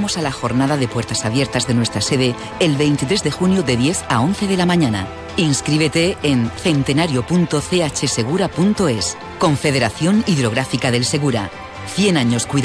invitamos a la jornada de puertas abiertas de nuestra sede el 23 de junio de 10 a 11 de la mañana. Inscríbete en centenario.chsegura.es. Confederación Hidrográfica del Segura. 100 años cuidando